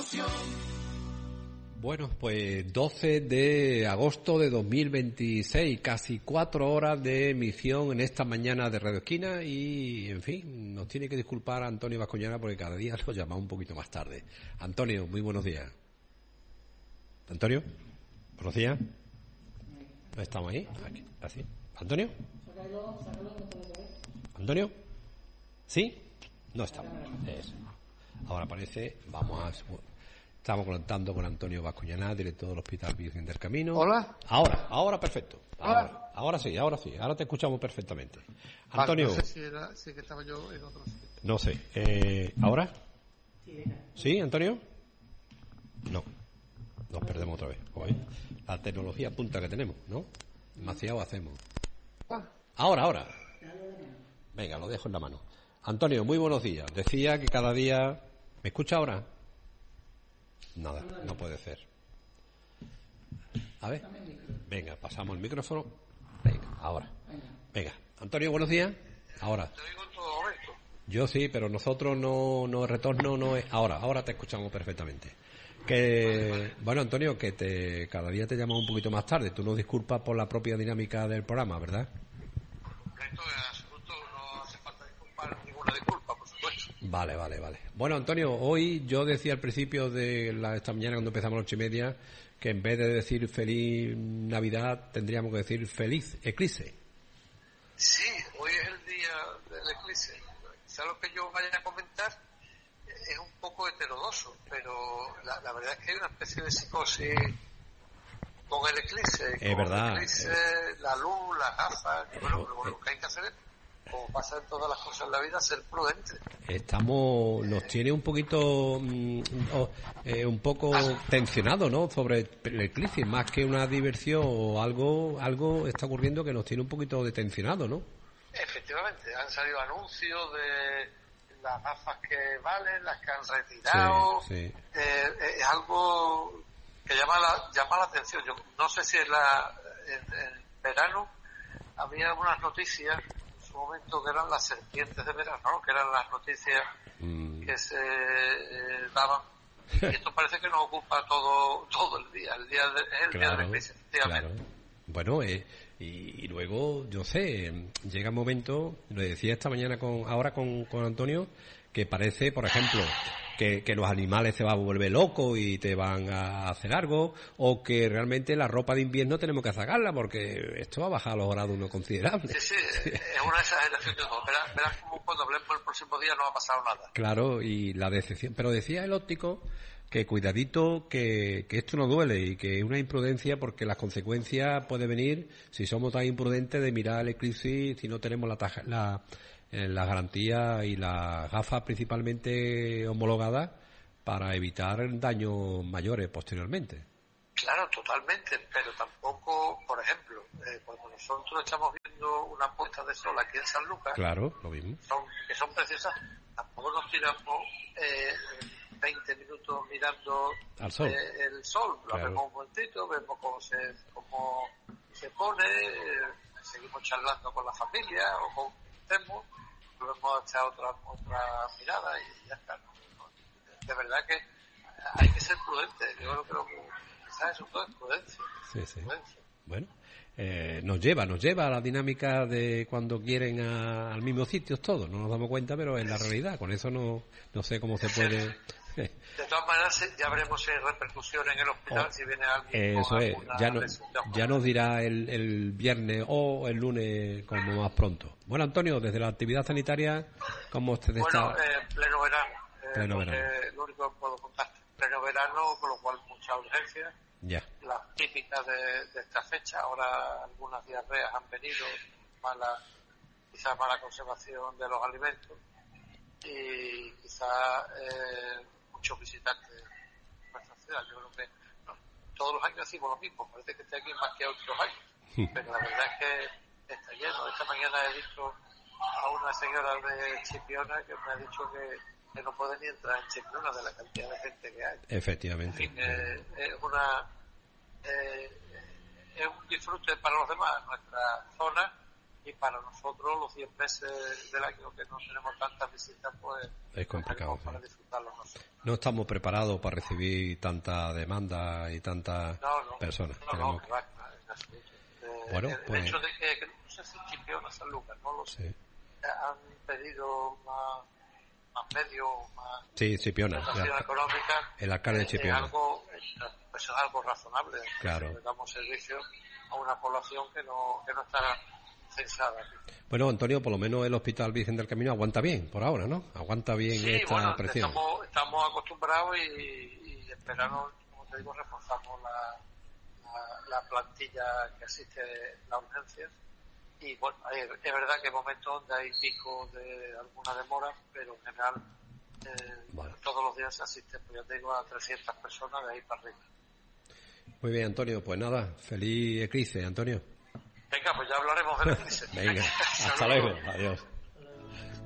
Bueno, pues 12 de agosto de 2026, casi 4 horas de emisión en esta mañana de Radio Esquina y, en fin, nos tiene que disculpar Antonio Vascoñana porque cada día lo llamamos un poquito más tarde. Antonio, muy buenos días. Antonio, buenos días. ¿Estamos ahí? Aquí, así. ¿Antonio? ¿Antonio? ¿Sí? No estamos. Eso. Ahora aparece, estamos conectando con Antonio Vascoñana, director del Hospital Virgen del Camino. ¿Hola? Ahora perfecto. Ahora sí. Ahora te escuchamos perfectamente. Antonio. Vale, no sé si que estaba yo en otro sitio. No sé. ¿Ahora? ¿Sí, Antonio? No. Nos perdemos otra vez. Oye, la tecnología punta que tenemos, ¿no? Demasiado hacemos. Ahora. Venga, lo dejo en la mano. Antonio, muy buenos días. Decía que cada día... ¿Me escucha ahora? Nada, no puede ser. A ver. Venga, pasamos el micrófono. Venga, ahora. Venga, Antonio, buenos días. Ahora. Te digo en todo momento. Yo sí, pero nosotros no retorno, no es... Ahora te escuchamos perfectamente. Que bueno, Antonio, que cada día te llamamos un poquito más tarde. Tú nos disculpas por la propia dinámica del programa, ¿verdad? Esto es absoluto, no hace falta disculpar, ninguna disculpa, por supuesto. Vale. Bueno, Antonio, hoy yo decía al principio de esta mañana cuando empezamos a las 8:30 que en vez de decir feliz Navidad tendríamos que decir feliz eclipse. Sí, hoy es el día del eclipse. Quizá lo que yo vaya a comentar es un poco heterodoxo, pero la verdad es que hay una especie de psicosis con el eclipse. Es verdad. El eclipse, la luz, las gafas, que bueno, lo que hay que hacer es, como pasa en todas las cosas en la vida, ser prudente. Nos tiene un poquito, un poco tensionado, ¿no? Sobre el eclipse, más que una diversión o algo está ocurriendo que nos tiene un poquito detencionado, ¿no? Efectivamente, han salido anuncios de las gafas que valen, las que han retirado. Sí. Es algo que llama la atención. Yo no sé si en verano había algunas noticias en su momento que eran las serpientes de verano, ¿no? Que eran las noticias que se daban. Y esto parece que nos ocupa todo el día. Día de la iglesia, efectivamente. Claro. Bueno, y luego, yo sé, llega un momento, lo decía esta mañana con Antonio, que parece, por ejemplo, que los animales se van a volver locos y te van a hacer algo, o que realmente la ropa de invierno tenemos que sacarla porque esto va a bajar los grados uno considerable. Sí, es una exageración de todo. Verás como cuando hablemos el próximo día no ha pasado nada. Claro, y la decepción. Pero decía el óptico que cuidadito, que esto no duele y que es una imprudencia porque las consecuencias pueden venir si somos tan imprudentes de mirar el eclipse si no tenemos la garantía y las gafas principalmente homologadas para evitar daños mayores posteriormente. Claro, totalmente, pero tampoco, por ejemplo, cuando nosotros estamos viendo una puesta de sol aquí en San Lucas, claro, lo mismo, que son preciosas, tampoco nos tiramos 20 minutos mirando al sol. El sol, lo vemos un momentito, vemos cómo se pone, seguimos charlando con la familia o con estemos, luego a echar otra mirada y ya está. De verdad que hay que ser prudente. Yo creo que quizás eso todo es prudencia. Sí. Bueno, nos lleva a la dinámica de cuando quieren al mismo sitio todos. No nos damos cuenta, pero es la realidad. Con eso no sé cómo se puede... De todas maneras, ya veremos si hay repercusión en el hospital, si viene alguien eso con es, ya nos dirá el viernes o el lunes como más pronto. Bueno, Antonio, desde la actividad sanitaria, ¿cómo usted está? Bueno, pleno verano. Lo único que puedo contarte, pleno verano, con lo cual mucha urgencia. Ya. Las típicas de esta fecha. Ahora algunas diarreas han venido, quizás mala conservación de los alimentos y quizás muchos visitantes en nuestra ciudad. Yo creo que todos los años decimos lo mismo, parece que esté aquí más que otros años, pero la verdad es que está lleno. Esta mañana he visto a una señora de Chipiona que me ha dicho que no puede ni entrar en Chipiona de la cantidad de gente que hay. Efectivamente. En fin, es un disfrute para los demás nuestra zona y para nosotros los 10 meses del año que no tenemos tantas visitas, pues es complicado. para disfrutarlo nosotros. No estamos preparados para recibir tanta demanda y tantas personas. No, claro, en absoluto. Bueno, el hecho de que no sé si Chipiona, San Lucas, no lo sé, han pedido más medios, más Chipiona, económica, el alcalde de Chipiona. Es algo razonable. Claro. Le damos servicio a una población que no está censada. Bueno, Antonio, por lo menos el Hospital Virgen del Camino aguanta bien, por ahora, ¿no? Aguanta bien esta presión. Estamos acostumbrados y en verano, como te digo, reforzamos la plantilla que asiste a las urgencias. Y bueno, es verdad que hay momentos donde hay picos de alguna demora, pero en general todos los días se asiste, pues ya tengo a 300 personas de ahí para arriba. Muy bien, Antonio, pues nada, feliz eclipse, Antonio. Venga, pues ya hablaremos del eclipse. Venga, hasta luego, adiós.